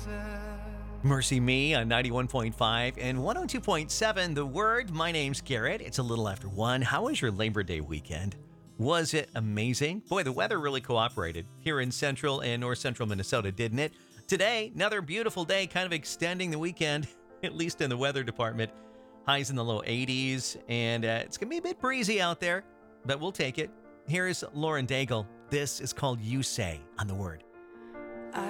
Mercy Me on 91.5 and 102.7. The Word. My name's Garrett. It's a little after 1. How was your Labor Day weekend? Was it amazing? Boy, the weather really cooperated here in central and north central Minnesota, didn't it? Today, another beautiful day, kind of extending the weekend, at least in the weather department. Highs in the low 80s, and it's going to be a bit breezy out there, but we'll take it. Here's Lauren Daigle. This is called You Say on The Word.